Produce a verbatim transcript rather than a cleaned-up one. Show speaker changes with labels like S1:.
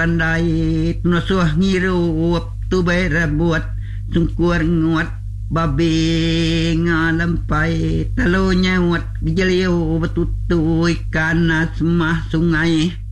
S1: pandai nusuh ngirup tu berbuat sungkur nguat babi ngalampai talo nyawat gejeliu betutu ikan asmah sungai